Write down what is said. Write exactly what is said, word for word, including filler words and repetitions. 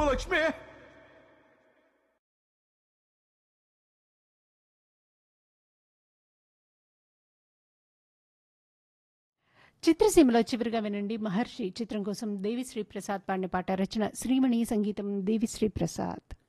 లక్ష్మి. చిత్రసీమలో చివరిగా వినండి 'మహర్షి' చిత్రం కోసం దేవిశ్రీ ప్రసాద్ పాడిన పాట. రచన శ్రీమణి, సంగీతం దేవిశ్రీ ప్రసాద్.